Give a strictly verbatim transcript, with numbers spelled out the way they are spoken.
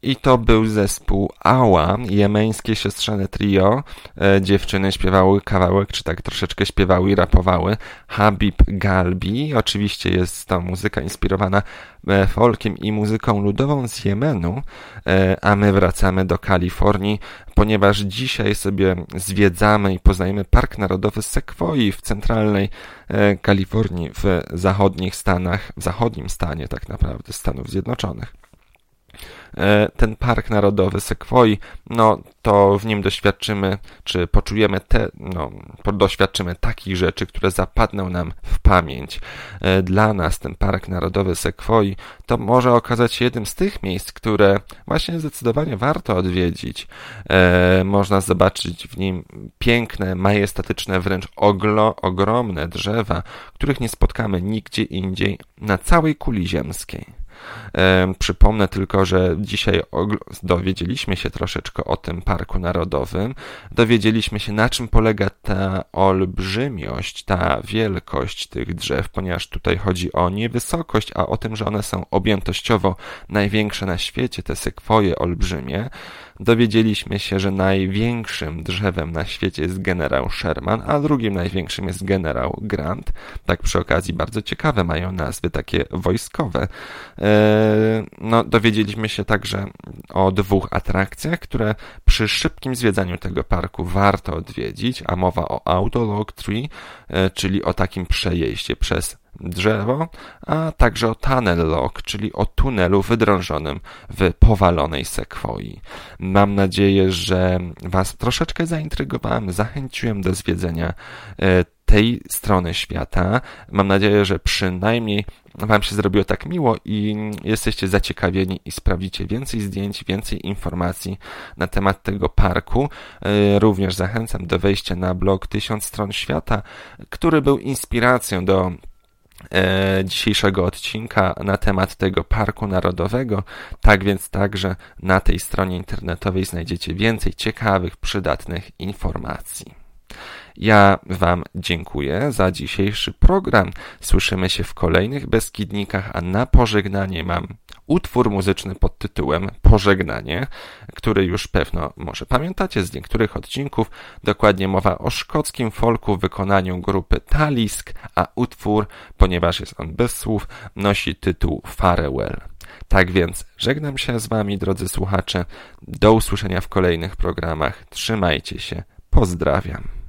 I to był zespół Ała, jemeńskie siostrzane trio. E, dziewczyny śpiewały kawałek, czy tak troszeczkę śpiewały i rapowały. Habib Galbi. Oczywiście jest to muzyka inspirowana e, folkiem i muzyką ludową z Jemenu, e, a my wracamy do Kalifornii, ponieważ dzisiaj sobie zwiedzamy i poznajemy Park Narodowy Sekwoi w centralnej e, Kalifornii, w zachodnich Stanach, w zachodnim stanie tak naprawdę Stanów Zjednoczonych. Ten Park Narodowy Sekwoi, no to w nim doświadczymy, czy poczujemy te, no, doświadczymy takich rzeczy, które zapadną nam w pamięć. Dla nas ten Park Narodowy Sekwoi to może okazać się jednym z tych miejsc, które właśnie zdecydowanie warto odwiedzić. E, można zobaczyć w nim piękne, majestatyczne, wręcz oglo, ogromne drzewa, których nie spotkamy nigdzie indziej na całej kuli ziemskiej. E, przypomnę tylko, że dzisiaj dowiedzieliśmy się troszeczkę o tym Parku Narodowym. Dowiedzieliśmy się, na czym polega ta olbrzymiość, ta wielkość tych drzew, ponieważ tutaj chodzi o nie wysokość, a o tym, że one są objętościowo największe na świecie, te sekwoje olbrzymie. Dowiedzieliśmy się, że największym drzewem na świecie jest generał Sherman, a drugim największym jest generał Grant. Tak przy okazji bardzo ciekawe mają nazwy, takie wojskowe. No, dowiedzieliśmy się także o dwóch atrakcjach, które przy szybkim zwiedzaniu tego parku warto odwiedzić, a mowa o Autolog Tree, czyli o takim przejeździe przez drzewo, a także o Tunnel Log, czyli o tunelu wydrążonym w powalonej sekwoi. Mam nadzieję, że Was troszeczkę zaintrygowałem, zachęciłem do zwiedzenia tej strony świata. Mam nadzieję, że przynajmniej Wam się zrobiło tak miło i jesteście zaciekawieni i sprawdzicie więcej zdjęć, więcej informacji na temat tego parku. Również zachęcam do wejścia na blog Tysiąc Stron Świata, który był inspiracją do E, dzisiejszego odcinka na temat tego Parku Narodowego. Tak więc także na tej stronie internetowej znajdziecie więcej ciekawych, przydatnych informacji. Ja Wam dziękuję za dzisiejszy program. Słyszymy się w kolejnych Beskidnikach, a na pożegnanie mam utwór muzyczny pod tytułem Pożegnanie, który już pewno może pamiętacie z niektórych odcinków. Dokładnie mowa o szkockim folku w wykonaniu grupy Talisk, a utwór, ponieważ jest on bez słów, nosi tytuł Farewell. Tak więc żegnam się z Wami, drodzy słuchacze. Do usłyszenia w kolejnych programach. Trzymajcie się. Pozdrawiam.